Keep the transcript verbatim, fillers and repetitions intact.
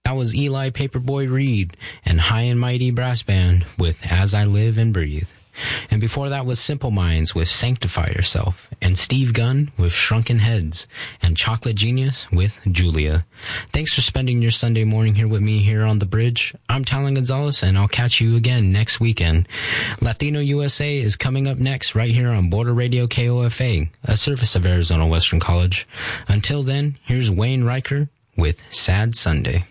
That was Eli Paperboy Reed and High and Mighty Brass Band with As I Live and Breathe. And before that was Simple Minds with Sanctify Yourself, and Steve Gunn with Shrunken Heads, and Chocolate Genius with Julia. Thanks for spending your Sunday morning here with me here on The Bridge. I'm Talon Gonzalez, and I'll catch you again next weekend. Latino U S A is coming up next right here on Border Radio K O F A, a service of Arizona Western College. Until then, here's Wayne Riker with Sad Sunday.